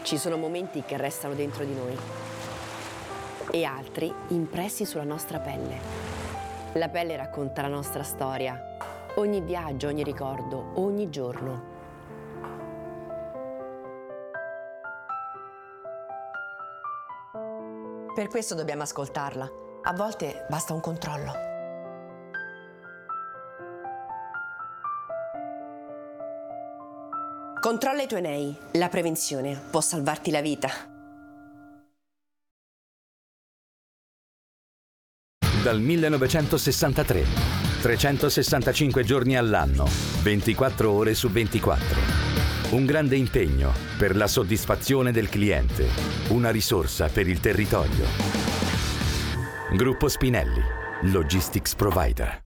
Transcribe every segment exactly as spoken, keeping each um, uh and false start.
Ci sono momenti che restano dentro di noi e altri impressi sulla nostra pelle. La pelle racconta la nostra storia, ogni viaggio, ogni ricordo, ogni giorno. Per questo dobbiamo ascoltarla. A volte basta un controllo. Controlla i tuoi nei. La prevenzione può salvarti la vita. Dal millenovecentosessantatré, trecentosessantacinque giorni all'anno, ventiquattro ore su ventiquattro. Un grande impegno per la soddisfazione del cliente, una risorsa per il territorio. Gruppo Spinelli, Logistics Provider.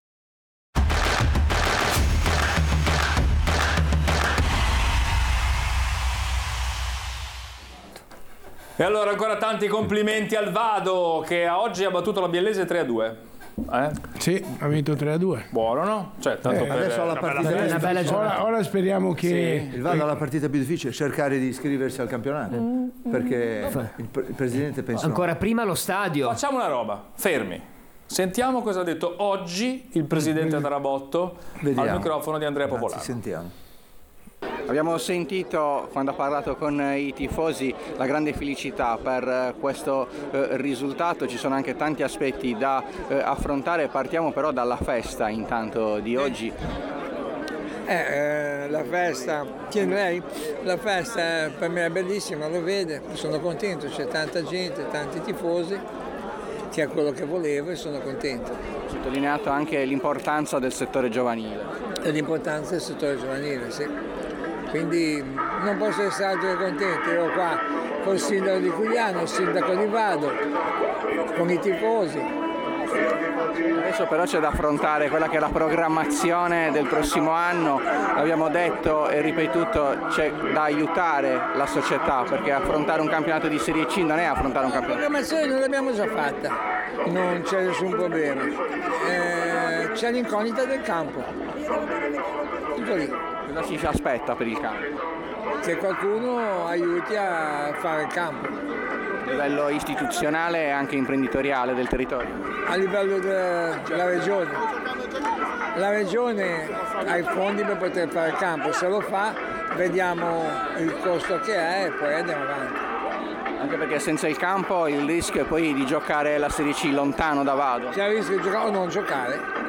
E allora ancora tanti complimenti al Vado che oggi ha battuto la Biellese tre a due. Eh? Sì, ha vinto tre a due. Buono, no? Cioè, tanto Eh, per adesso alla una partita bella una bella Ora, ora speriamo che il Vado ha la partita più difficile, cercare di iscriversi al campionato, perché il, pre- il presidente pensa Ancora prima lo stadio. Facciamo una roba, fermi. Sentiamo cosa ha detto oggi il presidente Tarabotto Vediamo. al microfono di Andrea Anzi, Popolano. sentiamo. Abbiamo sentito, quando ha parlato con i tifosi, la grande felicità per questo eh, risultato. Ci sono anche tanti aspetti da eh, affrontare. Partiamo però dalla festa intanto di oggi. Eh, eh, la festa, tieni lei? La festa eh, per me è bellissima, lo vede, sono contento, c'è tanta gente, tanti tifosi, che è quello che volevo e sono contento. Sottolineato anche l'importanza del settore giovanile. E l'importanza del settore giovanile, sì. Quindi non posso essere altro che contento. Io qua col sindaco di Cugliano, il sindaco di Vado, con i tifosi. Adesso però c'è da affrontare quella che è la programmazione del prossimo anno. L'abbiamo detto e ripetuto, c'è da aiutare la società, perché affrontare un campionato di Serie C non è affrontare un La campionato. programmazione non l'abbiamo già fatta, non c'è nessun problema. Eh, c'è l'incognita del campo. Tutto lì. Cosa si aspetta per il campo? Che qualcuno aiuti a fare il campo. A livello istituzionale e anche imprenditoriale del territorio. A livello della regione. La regione ha i fondi per poter fare il campo, se lo fa vediamo il costo che è e poi andiamo avanti. Anche perché senza il campo il rischio è poi di giocare la Serie C lontano da Vado. C'è il rischio di giocare o non giocare.